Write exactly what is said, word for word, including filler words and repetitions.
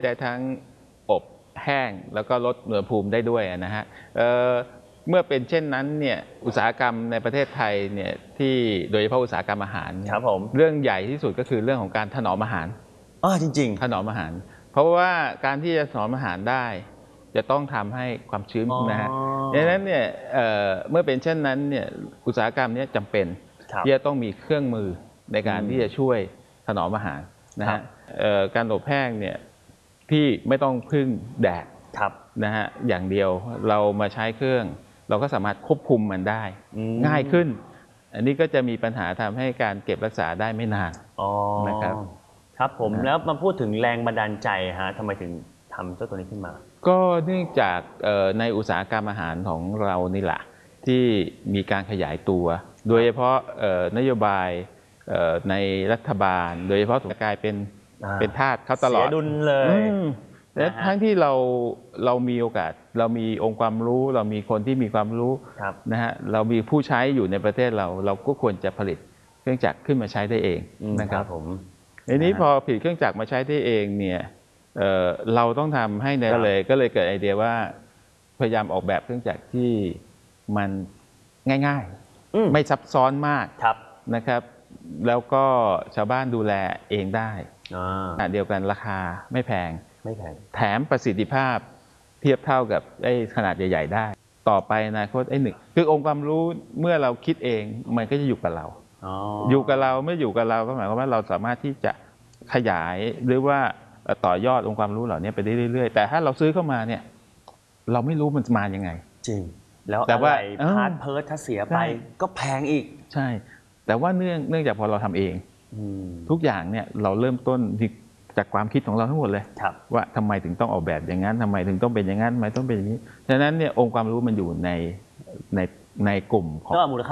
ได้ทั้งอบแห้งแล้วก็ลดอุณหภูมิได้ด้วยนะฮะ เ, เมื่อเป็นเช่นนั้นเนี่ยอุตสาหกรรมในประเทศไทยเนี่ยที่โดยเฉพาะอุตสาหกรรมอาหารครับผมเรื่องใหญ่ที่สุดก็คือเรื่องของการถนอมอาหารอ๋อจริงๆถนอมอาหารเพราะว่าการที่จะถนอมอาหารได้จะต้องทำให้ความชื้นนะฮะดังนั้นเนี่ย เ, เมื่อเป็นเช่นนั้นเนี่ยอุตสาหกรรมนี้จำเป็นที่จะต้องมีเครื่องมือในการที่จะช่วยถนอมอาหารนะฮะการอบแห้งเนี่ยที่ไม่ต้องพึ่งแดดนะฮะอย่างเดียวเรามาใช้เครื่องเราก็สามารถควบคุมมันได้ง่ายขึ้นอันนี้ก็จะมีปัญหาทำให้การเก็บรักษาได้ไม่นานนะครับครับผมแล้วมาพูดถึงแรงบันดาลใจฮะทำไมถึงทำเจ้าตัวนี้ขึ้นมาก็เนื่องจากในอุตสาหกรรมอาหารของเรานี่แหละที่มีการขยายตัวโดยเฉพาะนโยบายในรัฐบาลโดยเฉพาะกลายเป็นเป็นทาสเขาตลอดเสียดุลเลยและทั้งที่เราเรามีโอกาสเรามีองค์ความรู้เรามีคนที่มีความรู้นะฮะเรามีผู้ใช้อยู่ในประเทศเราเราก็ควรจะผลิตเครื่องจักรขึ้นมาใช้ได้เองนะครับผมทีนี้พอผลิตเครื่องจักรมาใช้ได้เองเนี่ย เ, เราต้องทำให้ในก็เลยก็เลยเกิดไอเดียว่าพยายามออกแบบเครื่องจักรที่มันง่ายๆไม่ซับซ้อนมากนะครับแล้วก็ชาวบ้านดูแลเองได้ขณะเดียวกันราคาไม่แพงไม่แพงแถมประสิทธิภาพเทียบเท่ากับไอ้ขนาดใหญ่ๆได้ต่อไปอนาคตไอ้หนึ่งคือองค์ความรู้เมื่อเราคิดเองมันก็จะอยู่กับเรา อ, อยู่กับเราไม่อยู่กับเราก็หมายความว่าเราสามารถที่จะขยายหรือว่าต่อยอดองค์ความรู้เหล่านี้ไปได้เรื่อยๆแต่ถ้าเราซื้อเข้ามาเนี่ยเราไม่รู้มันมายังไงจริงแล้วอะไรพาร์ทเพิร์ทถ้าเสียไปก็แพงอีกใช่แต่ว่าเนื่องเนื่องจากพอเราทำเองทุกอย่างเนี่ยเราเริ่มต้นจากความคิดของเราทั้งหมดเลยว่าทำไมถึงต้องออกแบบอย่างนั้นทำไมถึงต้องเป็นอย่างนั้นทำไมต้องเป็นอย่างนี้ฉะนั้นเนี่ยองค์ความรู้มันอยู่ในในในกลุ่มของ